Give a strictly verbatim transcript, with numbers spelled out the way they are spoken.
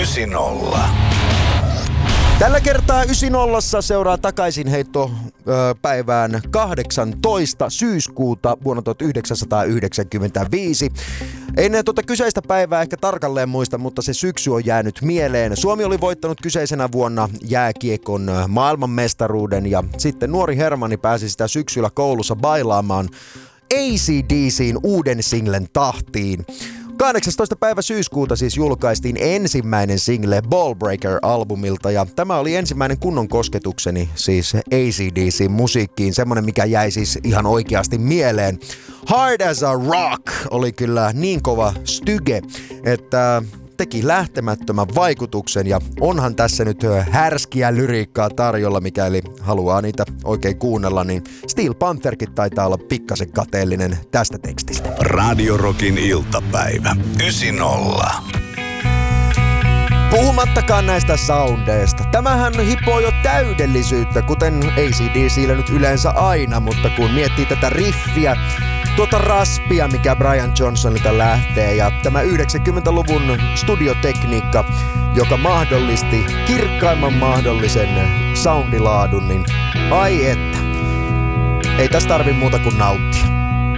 yhdeksän nolla. Tällä kertaa yhdeksän nolla seuraa takaisinheitto ö, päivään kahdeksantoista syyskuuta vuonna tuhatyhdeksänsataayhdeksänkymmentäviisi. En tuota kyseistä päivää ehkä tarkalleen muista, mutta se syksy on jäänyt mieleen. Suomi oli voittanut kyseisenä vuonna jääkiekon maailmanmestaruuden ja sitten nuori Hermanni pääsi sitä syksyllä koulussa bailaamaan A C D C:n uuden singlen tahtiin. kahdeksastoista päivä syyskuuta siis julkaistiin ensimmäinen single Ballbreaker-albumilta ja tämä oli ensimmäinen kunnon kosketukseni siis A C D C:n musiikkiin, semmonen mikä jäi siis ihan oikeasti mieleen. Hard as a Rock oli kyllä niin kova styge, että teki lähtemättömän vaikutuksen ja onhan tässä nyt härskiä lyriikkaa tarjolla, mikäli haluaa niitä oikein kuunnella, niin Steel Pantherkin taitaa olla pikkasen kateellinen tästä tekstistä. Radio Rockin iltapäivä. yhdeksän nolla. Puhumattakaan näistä soundeista. Tämähän hipoo jo täydellisyyttä, kuten A C D C:llä nyt yleensä aina, mutta kun miettii tätä riffiä, tuota raspia, mikä Brian Johnsonilta lähtee, ja tämä yhdeksänkymmentäluvun studiotekniikka, joka mahdollisti kirkkaimman mahdollisen soundilaadun, niin ai että. Ei tässä tarvi muuta kuin nauttia.